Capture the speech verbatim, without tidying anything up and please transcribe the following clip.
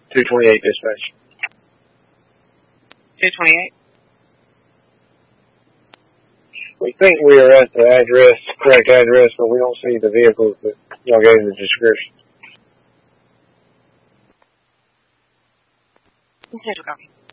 two twenty-eight dispatch. two twenty-eight? We think we are at the address, correct address, but we don't see the vehicles that y'all gave the description. Okay, copy.